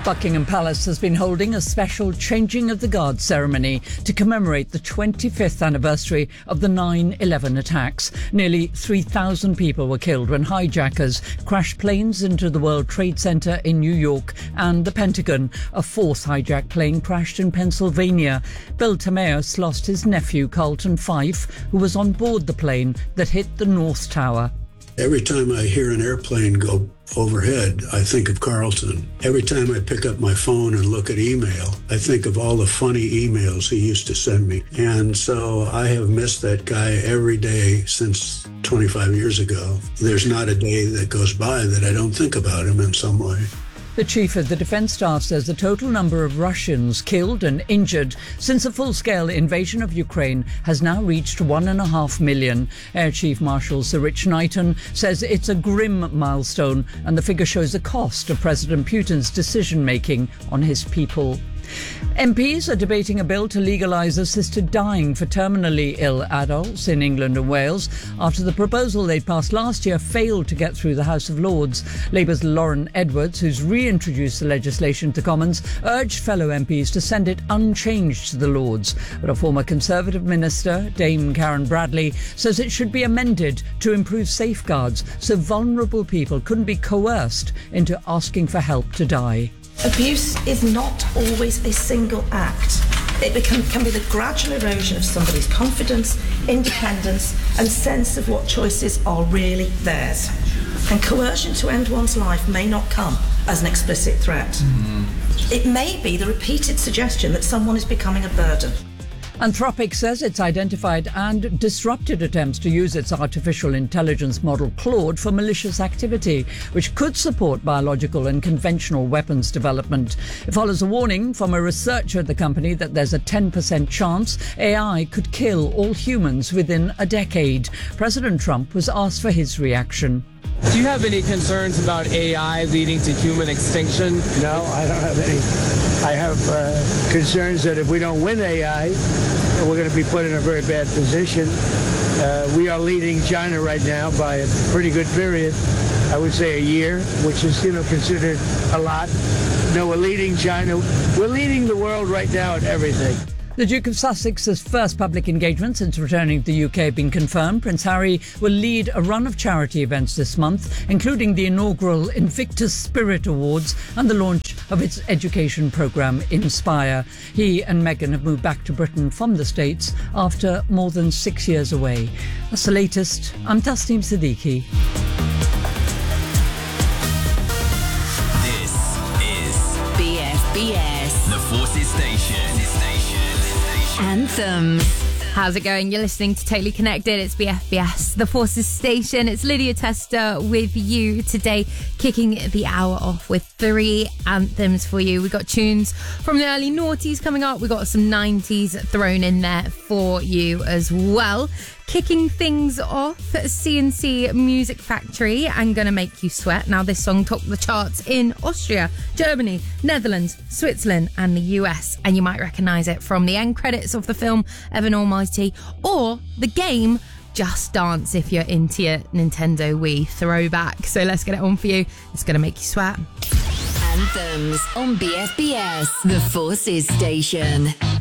Buckingham Palace has been holding a special changing of the guard ceremony to commemorate the 25th anniversary of the 9/11 attacks. Nearly 3,000 people were killed when hijackers crashed planes into the World Trade Center in New York and the Pentagon. A fourth hijacked plane crashed in Pennsylvania. Bill Timaeus lost his nephew, Carlton Fife, who was on board the plane that hit the North Tower. Every time I hear an airplane go overhead, I think of Carlton. Every time I pick up my phone and look at email, I think of all the funny emails he used to send me. And so I have missed that guy every day since 25 years ago. There's not a day that goes by that I don't think about him in some way. The chief of the defence staff says the total number of Russians killed and injured since a full-scale invasion of Ukraine has now reached 1.5 million. Air Chief Marshal Sir Rich Knighton says it's a grim milestone and the figure shows the cost of President Putin's decision-making on his people. MPs are debating a bill to legalise assisted dying for terminally ill adults in England and Wales after the proposal they passed last year failed to get through the House of Lords. Labour's Lauren Edwards, who's reintroduced the legislation to Commons, urged fellow MPs to send it unchanged to the Lords. But a former Conservative minister, Dame Karen Bradley, says it should be amended to improve safeguards so vulnerable people couldn't be coerced into asking for help to die. Abuse is not always a single act. It can be the gradual erosion of somebody's confidence, independence, and sense of what choices are really theirs. And coercion to end one's life may not come as an explicit threat. It may be the repeated suggestion that someone is becoming a burden. Anthropic says it's identified and disrupted attempts to use its artificial intelligence model Claude for malicious activity, which could support biological and conventional weapons development. It follows a warning from a researcher at the company that there's a 10% chance AI could kill all humans within a decade. President Trump was asked for his reaction. Do you have any concerns about AI leading to human extinction? No, I don't have any. I have concerns that if we don't win AI, we're going to be put in a very bad position. We are leading China right now by a pretty good period. I would say a year, which is, considered a lot. No, we're leading China. We're leading the world right now at everything. The Duke of Sussex's first public engagement since returning to the UK have been confirmed. Prince Harry will lead a run of charity events this month, including the inaugural Invictus Spirit Awards and the launch of its education programme Inspire. He and Meghan have moved back to Britain from the States after more than 6 years away. That's the latest. I'm Tasneem Siddiqui. This is BFBS, the Forces Station. Anthems. How's it going? You're listening to Totally Connected. It's BFBS, the Forces Station. It's Lydia Tester with you today, kicking the hour off with 3 anthems for you. We've got tunes from the early noughties coming up. We've got some 90s thrown in there for you as well. Kicking things off, CNC Music Factory and Gonna Make You Sweat. Now, this song topped the charts in Austria, Germany, Netherlands, Switzerland and the US. And you might recognise it from the end credits of the film Evan Almighty or the game Just Dance if you're into your Nintendo Wii throwback. So let's get it on for you. It's Gonna Make You Sweat. Anthems on BFBS, the Forces Station.